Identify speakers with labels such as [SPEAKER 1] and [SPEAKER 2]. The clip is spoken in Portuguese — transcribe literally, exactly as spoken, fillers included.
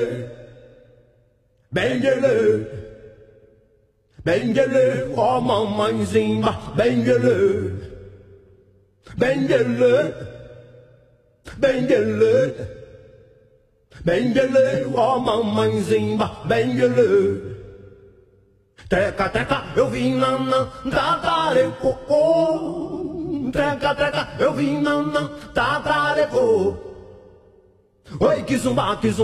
[SPEAKER 1] Benguele, Benguele, ó mamãezinha, Benguele, Benguele, Benguele, Benguele, ó mamãezinha, Benguele. Teca, teca, eu vim na na, tatarecocô. Teca, teca, eu vim na na, tatarecô. Oi, que zumba, que zumba.